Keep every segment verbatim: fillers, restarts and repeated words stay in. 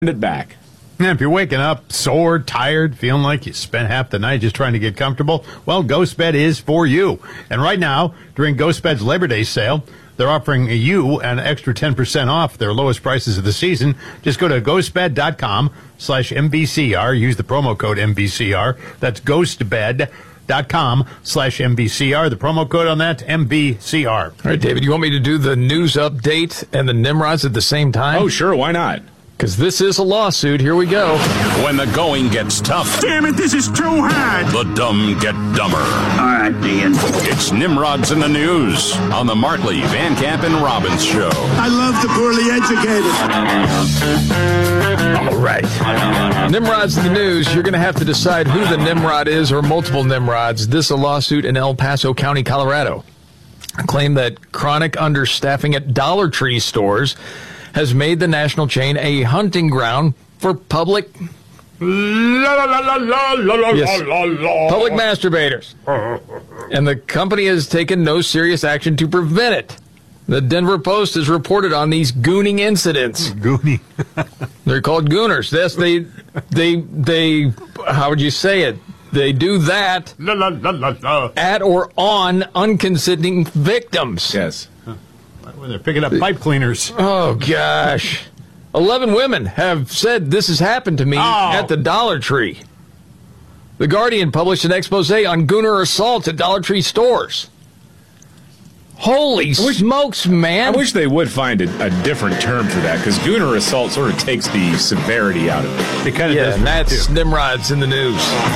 it back. And if you're waking up sore, tired, feeling like you spent half the night just trying to get comfortable, well, GhostBed is for you. And right now, during GhostBed's Labor Day sale, they're offering you an extra ten percent off their lowest prices of the season. Just go to ghostbed.com slash MVCR. Use the promo code M V C R. That's ghostbed.com slash MVCR. The promo code on that, M V C R. All right, David, you want me to do the news update and the Nimrods at the same time? Oh, sure. Why not? Because this is a lawsuit. Here we go. When the going gets tough. Damn it, this is too hard. The dumb get dumber. All right, Dean. It's Nimrods in the News on the Martley, Van Camp, and Robbins Show. I love the poorly educated. All right. Nimrods in the News. You're going to have to decide who the Nimrod is or multiple Nimrods. This is a lawsuit in El Paso County, Colorado. A claim that chronic understaffing at Dollar Tree stores has made the national chain a hunting ground for public la, la, la, la, la, la, yes, la, la. public masturbators. And the company has taken no serious action to prevent it. The Denver Post has reported on these gooning incidents. Gooning. They're called gooners. Yes, they, they, they, how would you say it? They do that la, la, la, la, la. at or on unconsenting victims. Yes. When they're picking up pipe cleaners. Oh, gosh. Eleven women have said this has happened to me oh. at the Dollar Tree. The Guardian published an expose on gooner assaults at Dollar Tree stores. Holy wish, smokes, man. I wish they would find a, a different term for that, because gooner assault sort of takes the severity out of it. It kind of yeah, does. And that's too. Nimrods in the News.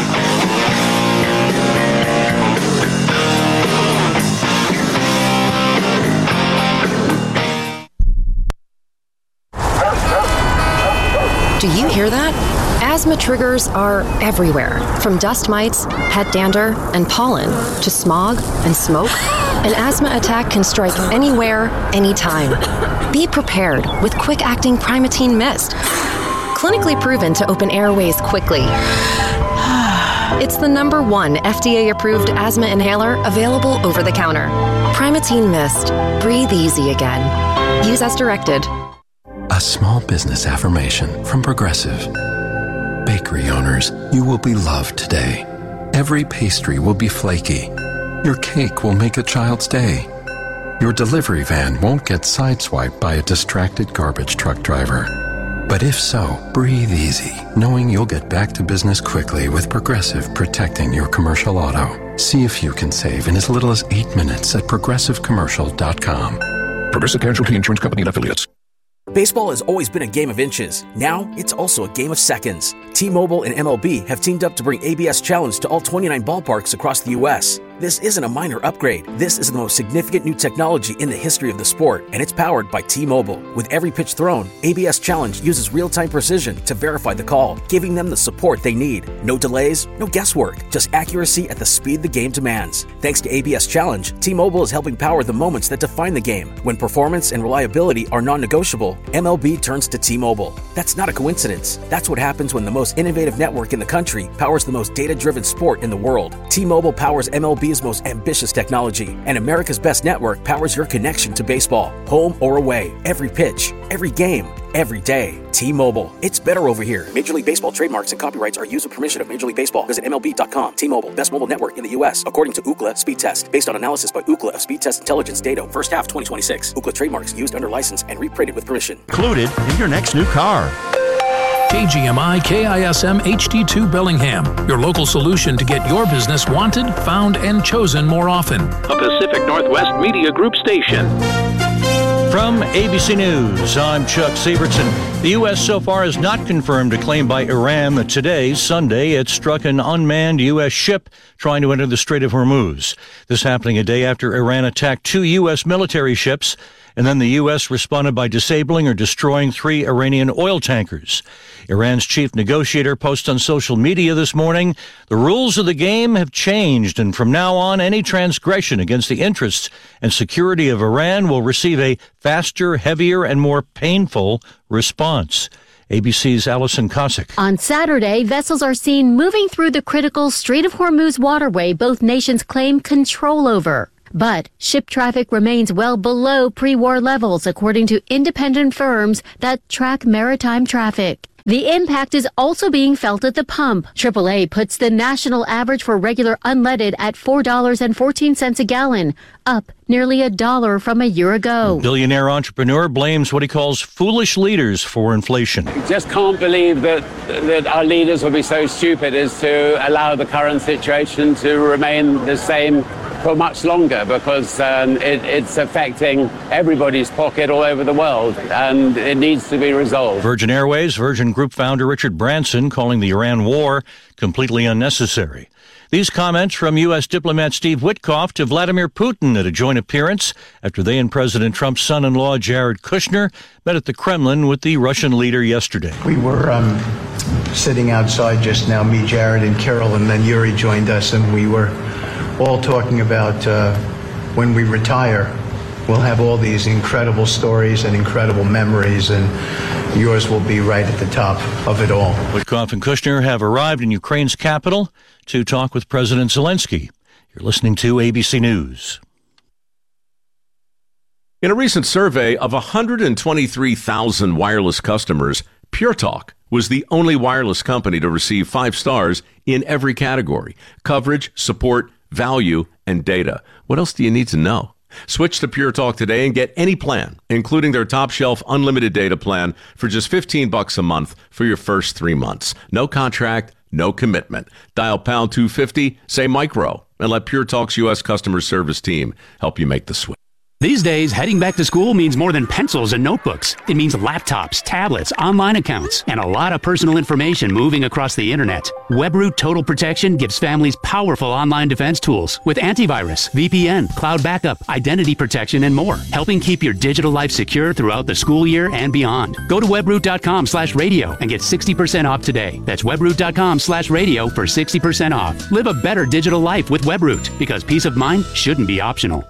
Do you hear that? Asthma triggers are everywhere, from dust mites, pet dander, and pollen, to smog and smoke. An asthma attack can strike anywhere, anytime. Be prepared with quick-acting Primatene Mist. Clinically proven to open airways quickly. It's the number one F D A-approved asthma inhaler available over the counter. Primatene Mist. Breathe easy again. Use as directed. A small business affirmation from Progressive. Bakery owners, you will be loved today. Every pastry will be flaky. Your cake will make a child's day. Your delivery van won't get sideswiped by a distracted garbage truck driver. But if so, breathe easy, knowing you'll get back to business quickly with Progressive protecting your commercial auto. See if you can save in as little as eight minutes at progressive commercial dot com. Progressive Casualty Insurance Company and Affiliates. Baseball has always been a game of inches. Now, it's also a game of seconds. T-Mobile and M L B have teamed up to bring A B S Challenge to all twenty-nine ballparks across the U S This isn't a minor upgrade. This is the most significant new technology in the history of the sport, and it's powered by T-Mobile. With every pitch thrown, A B S Challenge uses real-time precision to verify the call, giving them the support they need. No delays, no guesswork, just accuracy at the speed the game demands. Thanks to A B S Challenge, T-Mobile is helping power the moments that define the game. When performance and reliability are non-negotiable, M L B turns to T-Mobile. That's not a coincidence. That's what happens when the most innovative network in the country powers the most data-driven sport in the world. T-Mobile powers M L B's most ambitious technology, and America's best network powers your connection to baseball, home or away. Every pitch, every game, every day. T-Mobile. It's better over here. Major League Baseball trademarks and copyrights are used with permission of Major League Baseball. Visit M L B dot com. T-Mobile. Best mobile network in the U S according to Ookla Speed Test. Based on analysis by Ookla of Speed Test Intelligence data. First half twenty twenty-six. Ookla trademarks used under license and reprinted with permission. Included in your next new car. K G M I K I S M H D two Bellingham, your local solution to get your business wanted, found, and chosen more often. A Pacific Northwest Media Group station. From A B C News, I'm Chuck Sievertson. The U S so far has not confirmed a claim by Iran that today, Sunday, it struck an unmanned U S ship trying to enter the Strait of Hormuz. This happening a day after Iran attacked two U S military ships, and then the U S responded by disabling or destroying three Iranian oil tankers. Iran's chief negotiator posts on social media this morning, the rules of the game have changed, and from now on, any transgression against the interests and security of Iran will receive a faster, heavier, and more painful response. A B C's Allison Cossack. On Saturday, vessels are seen moving through the critical Strait of Hormuz waterway both nations claim control over. But ship traffic remains well below pre-war levels, according to independent firms that track maritime traffic. The impact is also being felt at the pump. triple A puts the national average for regular unleaded at four dollars and fourteen cents a gallon, up nearly a dollar from a year ago. Billionaire entrepreneur blames what he calls foolish leaders for inflation. Just can't believe that that our leaders will be so stupid as to allow the current situation to remain the same for much longer, because um, it, it's affecting everybody's pocket all over the world, and it needs to be resolved. Virgin Airways, Virgin Group founder Richard Branson calling the Iran war completely unnecessary. These comments from U S diplomat Steve Witkoff to Vladimir Putin at a joint appearance after they and President Trump's son-in-law Jared Kushner met at the Kremlin with the Russian leader yesterday. We were um, sitting outside just now, me, Jared, and Carol, and then Yuri joined us, and we were all talking about uh, when we retire, we'll have all these incredible stories and incredible memories, and yours will be right at the top of it all. Witkoff and Kushner have arrived in Ukraine's capital to talk with President Zelensky. You're listening to A B C News. In a recent survey of one hundred twenty-three thousand wireless customers, Pure Talk was the only wireless company to receive five stars in every category: coverage, support, value, and data. What else do you need to know? Switch to Pure Talk today and get any plan, including their top shelf unlimited data plan, for just fifteen bucks a month for your first three months. No contract, no commitment. Dial pound two fifty, say micro, and let Pure Talk's U S customer service team help you make the switch. These days, heading back to school means more than pencils and notebooks. It means laptops, tablets, online accounts, and a lot of personal information moving across the internet. WebRoot Total Protection gives families powerful online defense tools with antivirus, V P N, cloud backup, identity protection, and more, helping keep your digital life secure throughout the school year and beyond. Go to webroot.com slash radio and get sixty percent off today. That's webroot.com slash radio for sixty percent off. Live a better digital life with WebRoot, because peace of mind shouldn't be optional.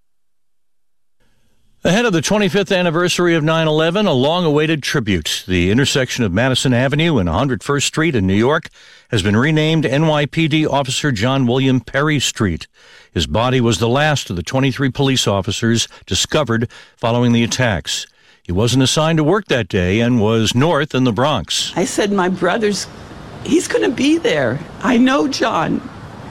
Ahead of the twenty-fifth anniversary of nine eleven, a long-awaited tribute. The intersection of Madison Avenue and one hundred first Street in New York has been renamed N Y P D Officer John William Perry Street. His body was the last of the twenty-three police officers discovered following the attacks. He wasn't assigned to work that day and was north in the Bronx. I said, my brother's, he's going to be there. I know John.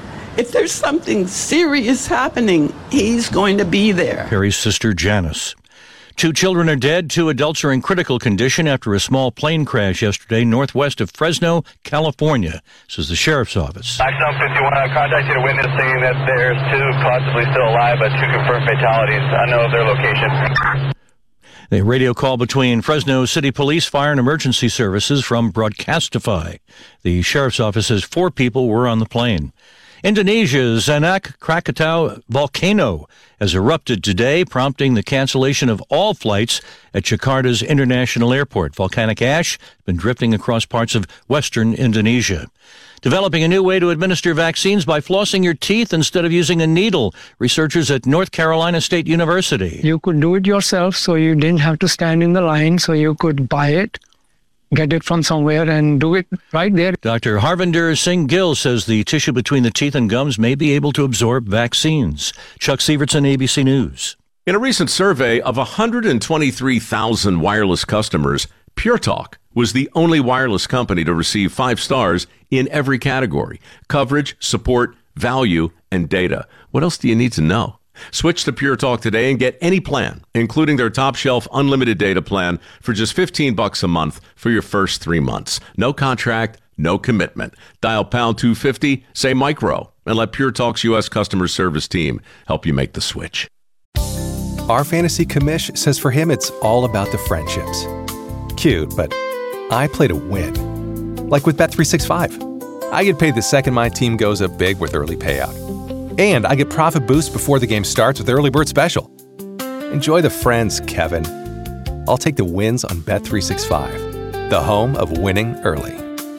If there's something serious happening, he's going to be there. Perry's sister, Janice. Two children are dead. Two adults are in critical condition after a small plane crash yesterday northwest of Fresno, California, says the sheriff's office. Axon fifty-one, I contacted a witness saying that there's two possibly still alive, but two confirmed fatalities. I know of their location. The radio call between Fresno City Police, Fire, and Emergency Services from Broadcastify. The sheriff's office says four people were on the plane. Indonesia's Anak Krakatau volcano has erupted today, prompting the cancellation of all flights at Jakarta's international airport. Volcanic ash has been drifting across parts of western Indonesia. Developing a new way to administer vaccines by flossing your teeth instead of using a needle. Researchers at North Carolina State University. You could do it yourself, so you didn't have to stand in the line, so you could buy it, get it from somewhere, and do it right there. Doctor Harvinder Singh Gill says the tissue between the teeth and gums may be able to absorb vaccines. Chuck Sievertson, A B C News. In a recent survey of one hundred twenty-three thousand wireless customers, Pure Talk was the only wireless company to receive five stars in every category: coverage, support, value, and data. What else do you need to know? Switch to Pure Talk today and get any plan, including their top shelf unlimited data plan, for just fifteen bucks a month for your first three months. No contract, no commitment. Dial pound two fifty, say micro, and let Pure Talk's U S customer service team help you make the switch. Our fantasy commish says for him it's all about the friendships. Cute, but I play to win. Like with Bet three sixty-five. I get paid the second my team goes up big with early payout. And I get profit boost before the game starts with Early Bird Special. Enjoy the friends, Kevin. I'll take the wins on Bet three sixty-five, the home of winning early.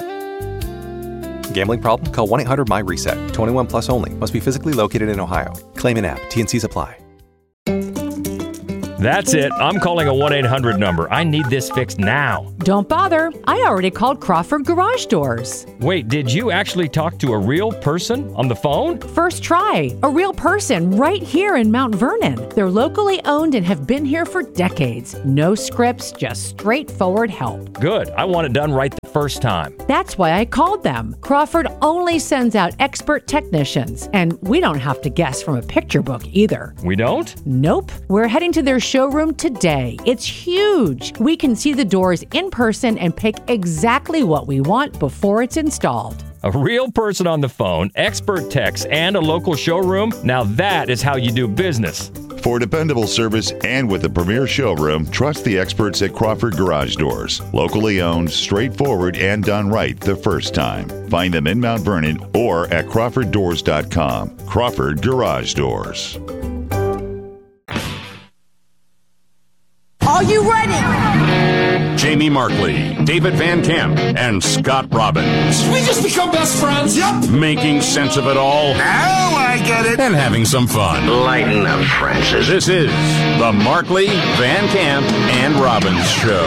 Gambling problem? Call one eight hundred M Y reset. twenty-one plus only. Must be physically located in Ohio. Claim in app. T and C's apply. That's it. I'm calling a one eight hundred number. I need this fixed now. Don't bother. I already called Crawford Garage Doors. Wait, did you actually talk to a real person on the phone? First try. A real person right here in Mount Vernon. They're locally owned and have been here for decades. No scripts, just straightforward help. Good. I want it done right the first time. That's why I called them. Crawford only sends out expert technicians, and we don't have to guess from a picture book either. We don't? Nope. We're heading to their showroom today. It's huge. We can see the doors in person and pick exactly what we want before it's installed. A real person on the phone, expert techs, and a local showroom? Now that is how you do business. For dependable service and with a premier showroom, trust the experts at Crawford Garage Doors. Locally owned, straightforward, and done right the first time. Find them in Mount Vernon or at crawford doors dot com. Crawford Garage Doors. Are you ready? Jamie Markley, David Van Camp, and Scott Robbins. We just become best friends. Yep. Making sense of it all. Now I get it. And having some fun. Lighten up, Francis. This is the Markley, Van Camp, and Robbins Show.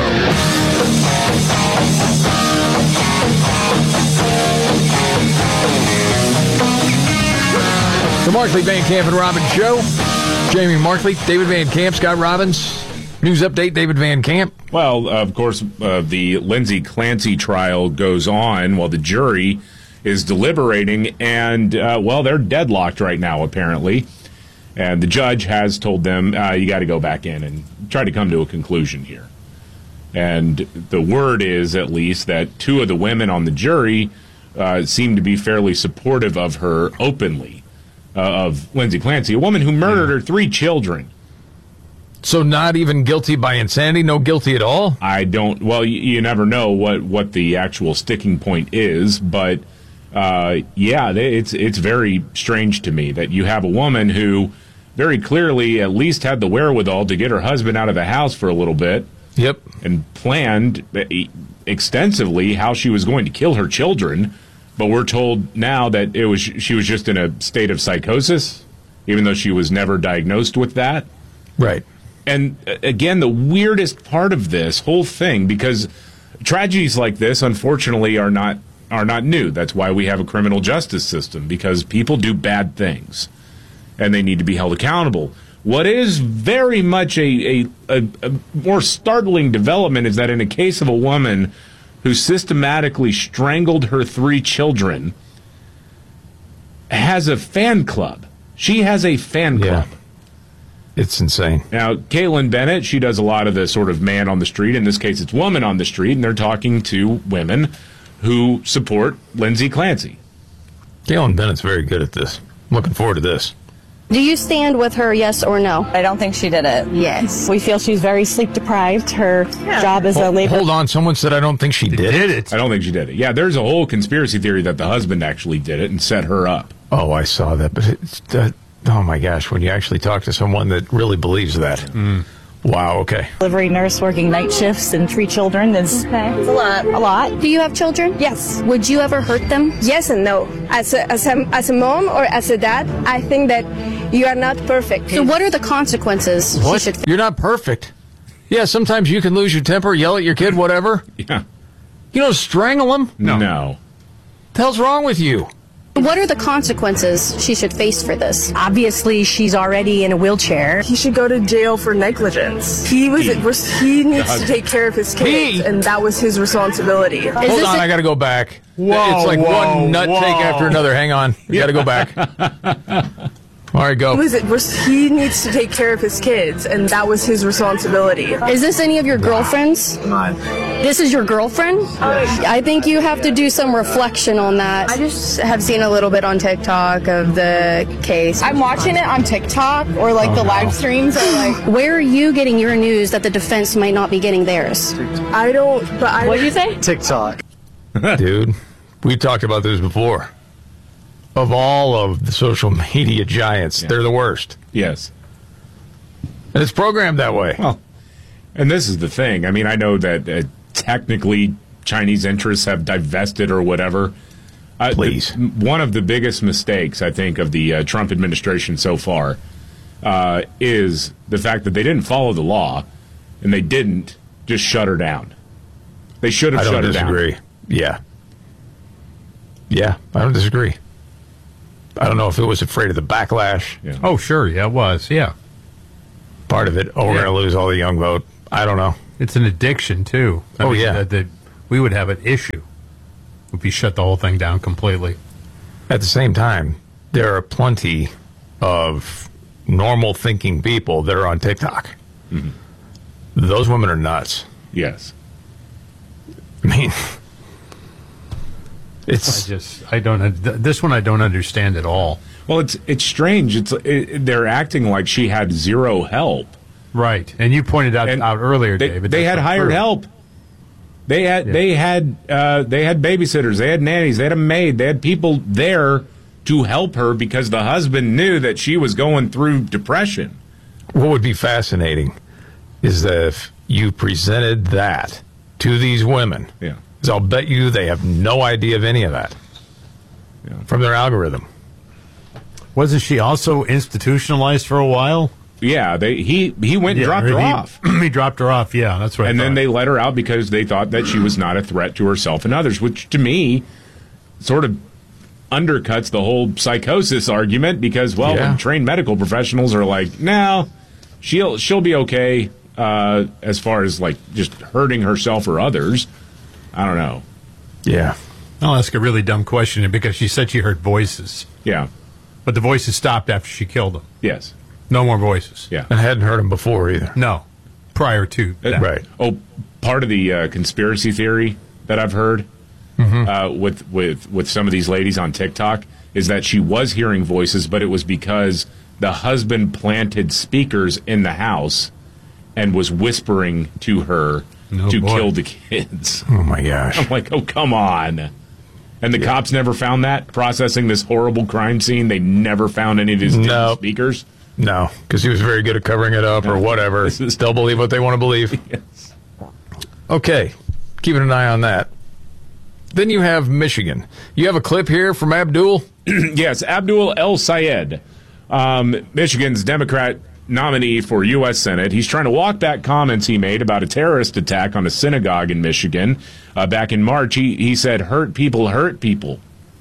The Markley, Van Camp, and Robbins Show. Jamie Markley, David Van Camp, Scott Robbins. News update, David Van Camp. Well, uh, of course, uh, the Lindsay Clancy trial goes on while the jury is deliberating, and, uh, well, they're deadlocked right now, apparently. And the judge has told them, uh, you got to go back in and try to come to a conclusion here. And the word is, at least, that two of the women on the jury uh, seem to be fairly supportive of her openly, uh, of Lindsay Clancy, a woman who murdered her three children. So not even guilty by insanity, no guilty at all? I don't, well, you, you never know what, what the actual sticking point is, but, uh, yeah, it's it's very strange to me that you have a woman who very clearly at least had the wherewithal to get her husband out of the house for a little bit. Yep. And planned extensively how she was going to kill her children, but we're told now that it was she was just in a state of psychosis, even though she was never diagnosed with that. Right. And again, the weirdest part of this whole thing, because tragedies like this, unfortunately, are not are not new. That's why we have a criminal justice system, because people do bad things, and they need to be held accountable. What is very much a, a, a, a more startling development is that in a case of a woman who systematically strangled her three children, has a fan club. She has a fan club. Yeah. It's insane. Now, Caitlin Bennett, she does a lot of the sort of man on the street. In this case, it's woman on the street, and they're talking to women who support Lindsay Clancy. Caitlin Bennett's very good at this. I'm looking forward to this. Do you stand with her, yes or no? I don't think she did it. Yes. We feel she's very sleep deprived. Her yeah. job as hold, a labor... Hold on, someone said I don't think she did, did it. I don't think she did it. Yeah, there's a whole conspiracy theory that the husband actually did it and set her up. Oh, I saw that, but it's... Uh, oh, my gosh, when you actually talk to someone that really believes that. Mm. Wow, okay. Delivery nurse working night shifts and three children is okay. It's a lot. A lot. Do you have children? Yes. Would you ever hurt them? Yes and no. As a, as a, as a mom or as a dad, I think that you are not perfect. So what are the consequences? What? Should... You're not perfect. Yeah, sometimes you can lose your temper, yell at your kid, whatever. Yeah. You don't strangle them? No. No. What the hell's wrong with you? What are the consequences she should face for this? Obviously, she's already in a wheelchair. He should go to jail for negligence. He was he, he needs to take care of his kids, he. and that was his responsibility. Hold on, a- I got to go back. Whoa, it's like whoa, one nut whoa. take after another. Hang on, you got to go back. All right, go. He, was, he needs to take care of his kids, and that was his responsibility. Is this any of your girlfriends? Mine. This is your girlfriend? I think you have to do some reflection on that. I just have seen a little bit on TikTok of the case. I'm watching it on TikTok or like oh, the live streams. Or like, where are you getting your news that the defense might not be getting theirs? I don't. But I. What did you say? TikTok. Dude, we talked about this before. Of all of the social media giants, yeah. they're the worst. Yes. And it's programmed that way. Well, and this is the thing. I mean, I know that uh, technically Chinese interests have divested or whatever. Uh, Please. The, one of the biggest mistakes, I think, of the uh, Trump administration so far uh, is the fact that they didn't follow the law, and they didn't just shut her down. They should have I don't shut her down. disagree. Yeah. Yeah, I don't disagree. I don't know if it was afraid of the backlash. Yeah. Oh, sure. Yeah, it was. Yeah. Part of it. Oh, we're Yeah. going to lose all the young vote. I don't know. It's an addiction, too. I Oh, mean, yeah. That, that we would have an issue if we shut the whole thing down completely. At the same time, there are plenty of normal thinking people that are on TikTok. Mm-hmm. Those women are nuts. Yes. I mean, it's I just I don't th- this one I don't understand at all. Well, it's it's strange. It's it, they're acting like she had zero help. Right, and you pointed out, And out earlier, they, David. They that's had not hired true. help. They had Yeah. they had uh, they had babysitters. They had nannies. They had a maid. They had people there to help her because the husband knew that she was going through depression. what would be fascinating is that if you presented that to these women, Yeah. because I'll bet you they have no idea of any of that from their algorithm. Wasn't she also institutionalized for a while? Yeah, they he he went and Yeah, dropped or her he- off. he dropped her off. Yeah, that's right. And then they let her out because they thought that she was not a threat to herself and others, which to me sort of undercuts the whole psychosis argument because, well, Yeah. when trained medical professionals are like, no, she'll she'll be okay uh, as far as like just hurting herself or others. I don't know. Yeah. I'll ask a really dumb question because she said she heard voices. Yeah. But the voices stopped after she killed them. Yes. No more voices. Yeah. And I hadn't heard them before either. No. Prior to that. Right. Oh, part of the uh, conspiracy theory that I've heard Mm-hmm. uh, with with with some of these ladies on TikTok is that she was hearing voices, but it was because the husband planted speakers in the house and was whispering to her Oh, to boy. kill the kids. Oh, my gosh. I'm like, oh, come on. And the cops never found that? Processing this horrible crime scene, they never found any of these No. speakers? No, because he was very good at covering it up or whatever. They'll believe what they want to believe. Yes. Okay, keeping an eye on that. Then you have Michigan. You have a clip here from Abdul? Yes, Abdul El Sayed, um, Michigan's Democrat nominee for U S Senate. He's trying to walk back comments he made about a terrorist attack on a synagogue in Michigan. Uh, back in March, he, he said, hurt people hurt people,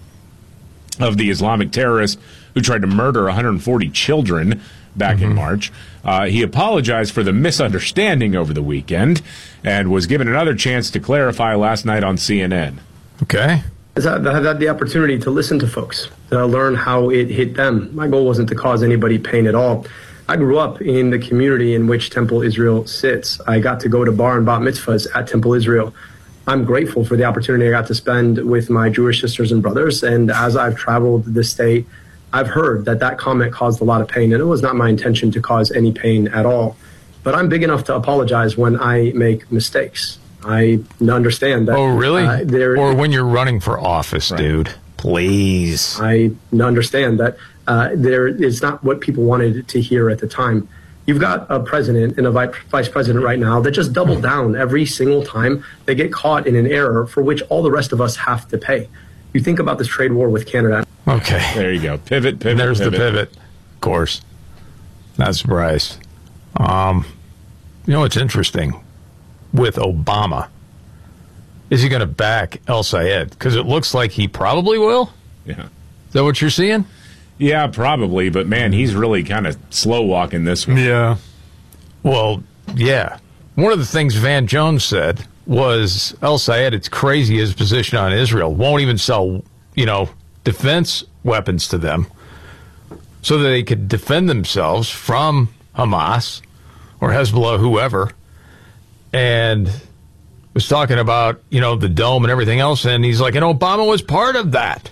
of the Islamic terrorist who tried to murder one hundred forty children back Mm-hmm. in March. Uh, he apologized for the misunderstanding over the weekend and was given another chance to clarify last night on C N N. Okay. Is that I had the opportunity to listen to folks, to learn how it hit them. My goal wasn't to cause anybody pain at all. I grew up in the community in which Temple Israel sits. I got to go to bar and bat mitzvahs at Temple Israel. I'm grateful for the opportunity I got to spend with my Jewish sisters and brothers. And as I've traveled the state, I've heard that that comment caused a lot of pain. And it was not my intention to cause any pain at all. But I'm big enough to apologize when I make mistakes. I understand that. Oh, really? Uh, there, or when you're running for office, dude. Please. I understand that uh, there is not what people wanted to hear at the time. You've got a president and a vi- vice president right now that just double down every single time they get caught in an error for which all the rest of us have to pay. You think about this trade war with Canada. Okay. There you go. Pivot, pivot, There's pivot. the pivot. Of course. Not surprised. Um, you know what's interesting? With Obama, is he going to back El Sayed? Because it looks like he probably will. Yeah. Is that what you're seeing? Yeah, probably. But, man, he's really kind of slow walking this one. Yeah. Well, yeah. One of the things Van Jones said was El Sayed, it's crazy his position on Israel. Won't even sell, you know, defense weapons to them so that they could defend themselves from Hamas or Hezbollah, whoever. And was talking about, you know, the dome and everything else. And he's like, and Obama was part of that.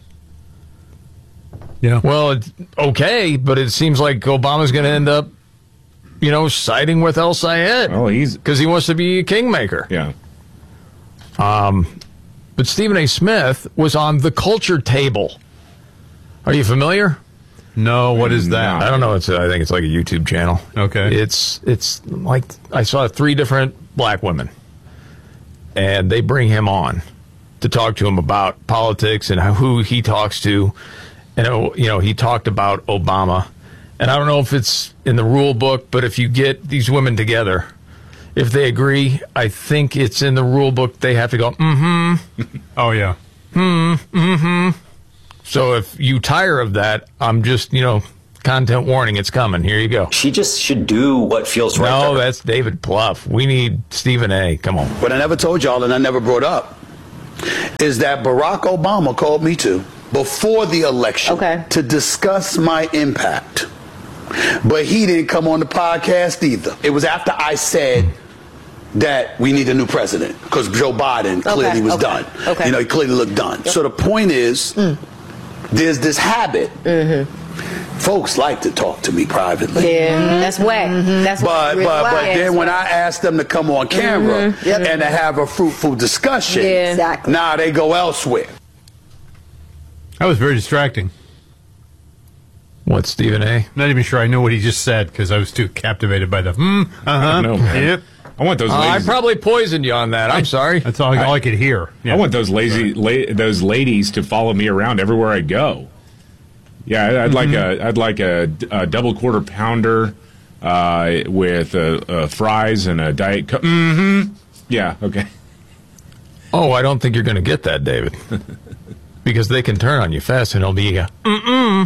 Yeah. Well, it's okay, but it seems like Obama's going to end up, you know, siding with El Sayed. Well, he's because he wants to be a kingmaker. Yeah. Um, but Stephen A. Smith was on the Culture Table. Are you familiar? No. What is that? I don't know. It's a, I think it's like a YouTube channel. Okay. It's it's like I saw three different black women, and they bring him on to talk to him about politics and who he talks to. And, you know, he talked about Obama and I don't know if it's in the rule book, but if you get these women together, if they agree, I think it's in the rule book. They have to go, mm-hmm. Oh, yeah. Hmm, mm-hmm. So if you tire of that, I'm just, you know, content warning, it's coming. Here you go. She just should do what feels right. No, that's David Plouffe. We need Stephen A. Come on. What I never told y'all and I never brought up is that Barack Obama called me to before the election okay. to discuss my impact. But he didn't come on the podcast either. It was after I said that we need a new president because Joe Biden clearly okay, was okay, done. Okay. You know, he clearly looked done. Yep. So the point is, mm. there's this habit. Mm-hmm. Folks like to talk to me privately. Yeah, mm-hmm. that's whack. Mm-hmm. That's but really but whack. but then when I ask them to come on camera mm-hmm. yep. and to have a fruitful discussion, yeah. exactly. now they go elsewhere. That was very distracting. What, Stephen A? Not even sure I knew what he just said because I was too captivated by the hmm, uh-huh, no, man. yep. I want those. Uh, ladies. I probably poisoned you on that. I'm sorry. That's all I, all I could hear. Yeah. I want those lazy, la- those ladies to follow me around everywhere I go. Yeah, I'd mm-hmm. like a, I'd like a, a double quarter pounder uh, with uh, uh, fries and a diet coke. Mm-hmm. Yeah. Okay. Oh, I don't think you're going to get that, David, because they can turn on you fast and it'll be a mm-mm.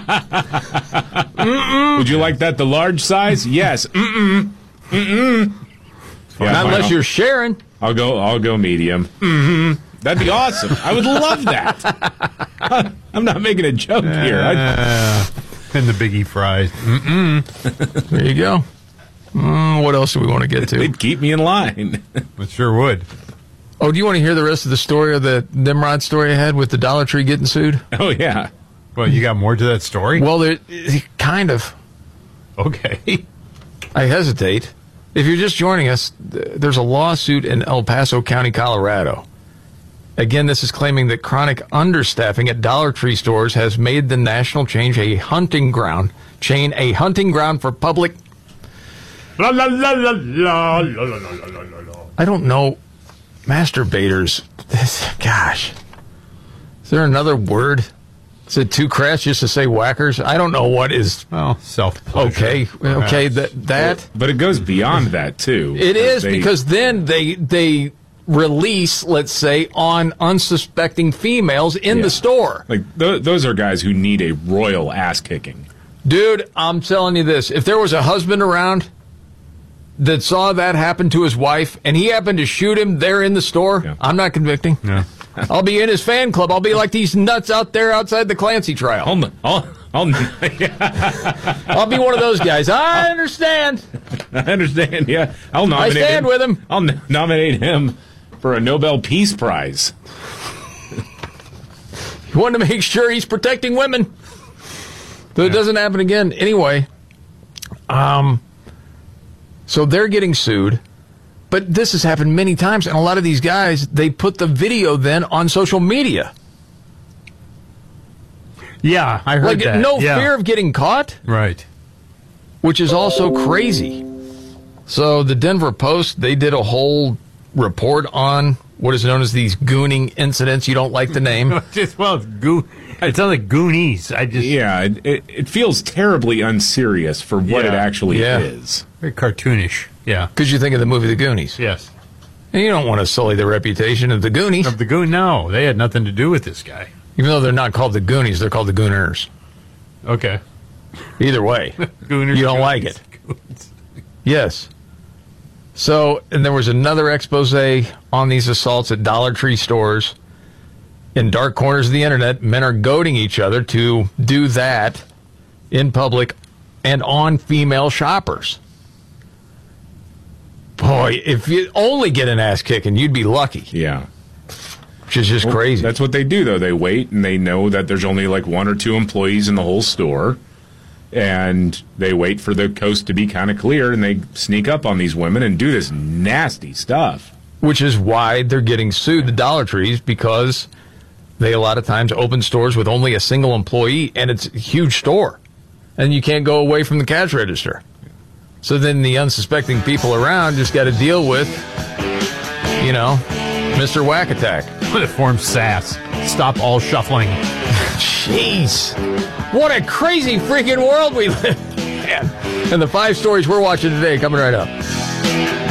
Mm-mm. Would you like that the large size? Yes. Mm-mm. Mm-mm. Yeah, not unless you're sharing. I'll go. I'll go medium. Mm-hmm. That'd be awesome. I would love that. I'm not making a joke uh, here. Uh, and the Biggie fries. Mm-mm. There you go. Mm, what else do we want to get to? They'd keep me in line. It sure would. Oh, do you want to hear the rest of the story of the Nimrod story I had with the Dollar Tree getting sued? Oh, yeah. Well, you got more to that story? Well, there, kind of. Okay. I hesitate. If you're just joining us, there's a lawsuit in El Paso County, Colorado. Again, this is claiming that chronic understaffing at Dollar Tree stores has made the national chain a hunting ground, chain a hunting ground for public. La, la, la, la, la, la, la, la, la. I don't know. Masturbators. This, gosh. Is there another word? Is it too crass just to say whackers? I don't know what is. Well, self-pleasure. Okay, okay, that that. But it goes beyond that too. It is they, because then they they release, let's say, on unsuspecting females in yeah. the store. Like th- those are guys who need a royal ass kicking. Dude, I'm telling you this: if there was a husband around that saw that happen to his wife and he happened to shoot him there in the store, yeah. I'm not convicting. Yeah. I'll be in his fan club. I'll be like these nuts out there outside the Clancy trial. I'll, I'll, I'll, I'll be one of those guys. I understand. I understand, yeah. I'll nominate I stand him. with him. I'll n- nominate him for a Nobel Peace Prize. You want to make sure he's protecting women so yeah. it doesn't happen again. Anyway, um, so they're getting sued. But this has happened many times, and a lot of these guys, they put the video then on social media. Yeah, I heard like, that. No yeah. fear of getting caught. Right. Which is also crazy. So the Denver Post, they did a whole report on what is known as these gooning incidents. You don't like the name. Just, well, it's, goo- it sounds like Goonies. I just Yeah, it, it, it feels terribly unserious for what yeah. it actually yeah. is. Very cartoonish. Yeah. Because you think of the movie The Goonies. Yes. And you don't want to sully the reputation of the Goonies. Of the Goon? No, they had nothing to do with this guy. Even though they're not called the Goonies, they're called the Gooners. Okay. Either way, Gooners, you don't Goonies, like it. Goons. Yes. So, and there was another expose on these assaults at Dollar Tree stores. In dark corners of the internet, men are goading each other to do that in public and on female shoppers. Boy, if you only get an ass kicking, you'd be lucky. Yeah. Which is just well, crazy. That's what they do, though. They wait, and they know that there's only like one or two employees in the whole store. And they wait for the coast to be kind of clear, and they sneak up on these women and do this nasty stuff. Which is why they're getting sued, the Dollar Trees, because they a lot of times open stores with only a single employee, and it's a huge store. And you can't go away from the cash register. So then the unsuspecting people around just got to deal with, you know, Mister Whack Attack. When it forms S A S. Stop all shuffling. Jeez. What a crazy freaking world we live in. Man. And the five stories we're watching today coming right up.